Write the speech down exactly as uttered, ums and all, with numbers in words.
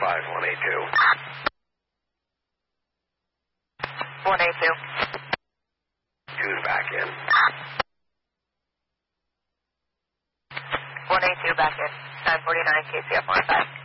five, one eight two. one eight two. Two's back in. one eight two back in. nine forty-nine K C F one five.